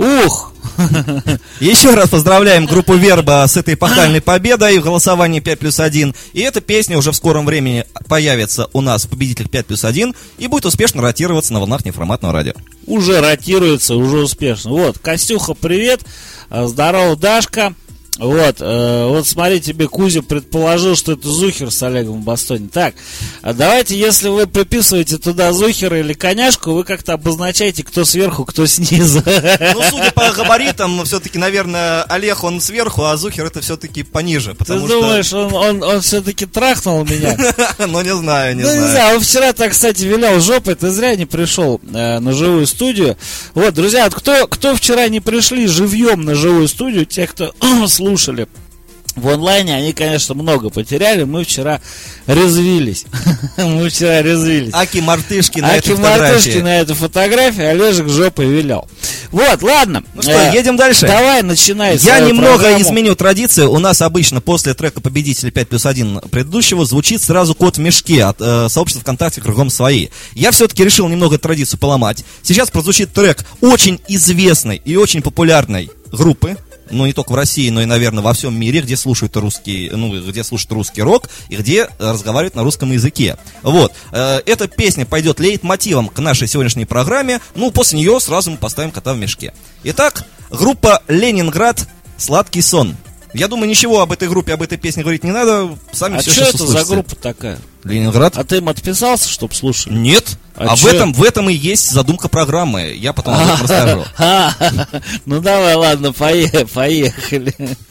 Ух! Еще раз поздравляем группу «Верба» с этой эпохальной победой в голосовании 5+1. И эта песня уже в скором времени появится у нас в «Победителях 5+1» и будет успешно ротироваться на волнах неформатного радио. Уже ротируется, уже успешно. Вот, Костюха, привет. Здорово, Дашка. Вот смотри, тебе Кузя предположил, что это Зухер с Олегом в Бастоне. Так, давайте, если вы приписываете туда Зухера или Коняшку, вы как-то обозначаете, кто сверху, кто снизу. Ну, судя по габаритам, все-таки, наверное, Олег, он сверху, а Зухер это все-таки пониже. Ты думаешь, он все-таки трахнул меня? Ну, не знаю. Не знаю, он вчера-то, кстати, вилял жопой, ты зря не пришел на живую студию. Вот, друзья, кто вчера не пришли живьем на живую студию, те, кто слушали в онлайне, они, конечно, много потеряли. Мы вчера резвились. Аки-мартышки на этой фотографии. Олежек жопой вилял. Вот, ладно. Ну что, едем дальше. Давай, начинай. Я немного изменю традицию. У нас обычно после трека победителя 5+1 предыдущего звучит сразу кот в мешке от сообщества ВКонтакте «Кругом свои». Я все-таки решил немного традицию поломать. Сейчас прозвучит трек очень известной и очень популярной группы. Ну, не только в России, но и, наверное, во всем мире, где слушают русский рок и где разговаривают на русском языке. Вот. Эта песня пойдет лейтмотивом к нашей сегодняшней программе. Ну, после нее сразу мы поставим кота в мешке. Итак, группа «Ленинград. Сладкий сон». Я думаю, ничего об этой группе, об этой песне говорить не надо. Сами все сейчас услышите. А что это за группа такая? Ленинград. А ты им отписался, чтоб слушали? Нет. А в этом и есть задумка программы. Я потом об этом расскажу. Ну давай, ладно, поехали.